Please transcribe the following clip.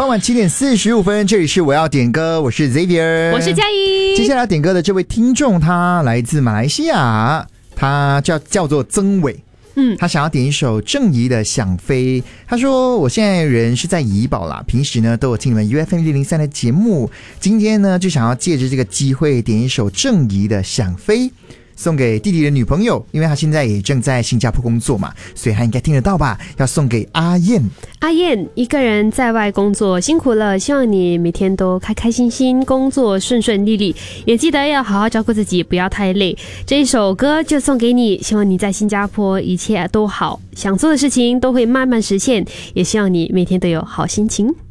晚7点45分，这里是我要点歌，我是 Xavier， 我是嘉怡。 接下来点歌的这位听众，他来自马来西亚，他叫做曾伟。他想要点一首郑怡的《想飞》。他说我现在人是在怡保啦，平时呢都有听你们 UFM603 的节目，今天呢就想要借着这个机会点一首郑怡的《想飞》，送给弟弟的女朋友，因为他现在也正在新加坡工作嘛，所以他应该听得到吧，要送给阿燕。 阿燕一个人在外工作辛苦了，希望你每天都开开心心，工作顺顺利利，也记得要好好照顾自己，不要太累。这一首歌就送给你，希望你在新加坡一切都好，想做的事情都会慢慢实现，也希望你每天都有好心情。